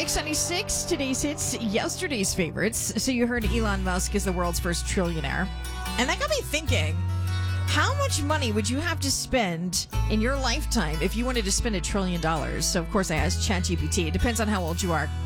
Mix 96, today's hits, yesterday's favorites. So you heard Elon Musk is the world's first trillionaire. And that got me thinking, how much money would you have to spend in your lifetime if you wanted to spend $1 trillion? So, of course, I asked ChatGPT. It depends on how old you are.